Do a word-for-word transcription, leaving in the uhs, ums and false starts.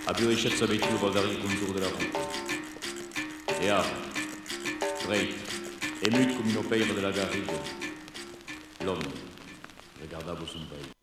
a più ricchezza per più valore il contour de la route. Et ah, straight, émute comme une opère de la garrigue, l'homme regarda son pays.